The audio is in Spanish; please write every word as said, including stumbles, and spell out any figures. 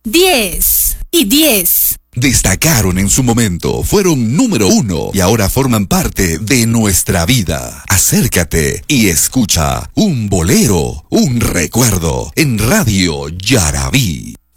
diez y diez. Destacaron en su momento, fueron número uno y ahora forman parte de nuestra vida. Acércate y escucha un bolero, un recuerdo en Radio Yarabí.